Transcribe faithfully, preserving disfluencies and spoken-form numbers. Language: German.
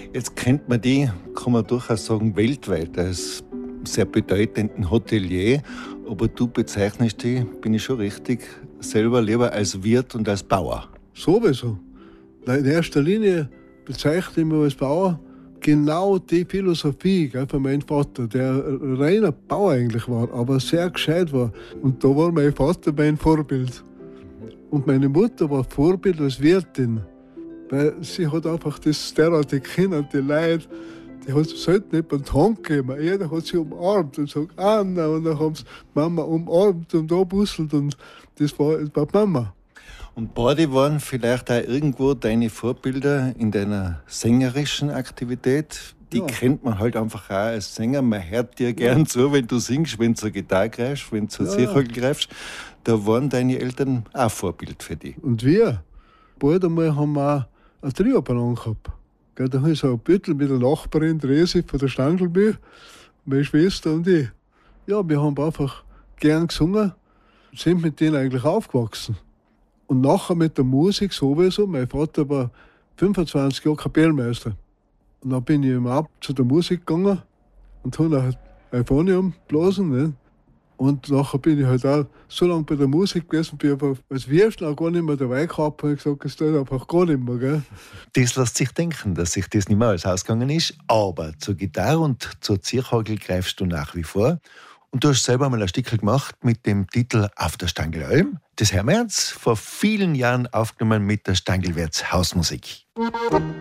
Jetzt kennt man die, kann man durchaus sagen, weltweit als sehr bedeutenden Hotelier. Aber du bezeichnest dich, bin ich schon richtig, selber lieber als Wirt und als Bauer. Sowieso. In erster Linie bezeichne ich mich als Bauer genau die Philosophie, gell, von meinem Vater, der reiner Bauer eigentlich war, aber sehr gescheit war. Und da war mein Vater mein Vorbild. Und meine Mutter war Vorbild als Wirtin. Weil sie hat einfach das derartige Kinder, die Leute, die hat selten jemand die Hand gegeben. Jeder hat sie umarmt und sagt, Anna, und dann haben sie Mama umarmt und anbusselt und das war, das war Mama. Und beide waren vielleicht auch irgendwo deine Vorbilder in deiner sängerischen Aktivität. Die ja. kennt man halt einfach auch als Sänger. Man hört dir gern ja. zu, wenn du singst, wenn du zur Gitarre greifst, wenn du zur ja. Zirkel greifst. Da waren deine Eltern auch Vorbild für dich. Und wir, bald einmal haben wir auch ein Trio-Ballon gehabt. Da habe ich so ein Büttel mit der Nachbarin, der Resi von der Stangelbüh, meine Schwester und ich. Ja, wir haben einfach gern gesungen, sind mit denen eigentlich aufgewachsen. Und nachher mit der Musik sowieso. Mein Vater war fünfundzwanzig Jahre Kapellmeister. Und dann bin ich überhaupt zu der Musik gegangen und habe ein Euphonium geblasen. Ne? Und nachher bin ich halt auch so lange bei der Musik gewesen, bin ich als Würstler auch gar nicht mehr dabei gehabt und gesagt, es tut einfach gar nicht mehr. Gell? Das lässt sich denken, dass sich das nicht mehr alles ausgegangen ist. Aber zur Gitarre und zur Zierhagel greifst du nach wie vor. Und du hast selber mal ein Stückchen gemacht mit dem Titel Auf der Stangelalm. Das haben wir jetzt vor vielen Jahren aufgenommen mit der Stangelwärts Hausmusik.